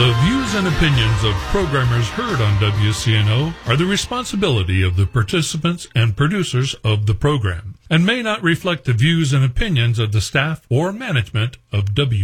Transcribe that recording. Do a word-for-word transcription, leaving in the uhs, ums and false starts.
The views and opinions of programmers heard on W C N O are the responsibility of the participants and producers of the program, and may not reflect the views and opinions of the staff or management of W C N O.